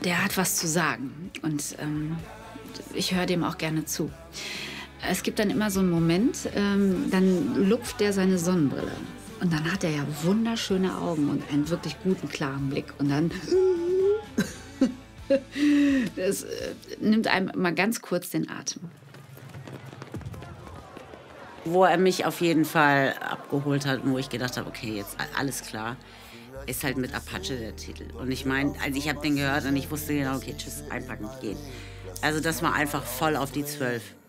der hat was zu sagen und ich höre dem auch gerne zu. Es gibt dann immer so einen Moment, dann lupft der seine Sonnenbrille. Und dann hat er ja wunderschöne Augen und einen wirklich guten, klaren Blick. Und dann das nimmt einem mal ganz kurz den Atem. Wo er mich auf jeden Fall abgeholt hat und wo ich gedacht habe, okay, jetzt alles klar, ist halt mit Apache der Titel. Und ich meine, also ich habe den gehört und ich wusste genau, okay, tschüss, einpacken, gehen. Also das war einfach voll auf die 12.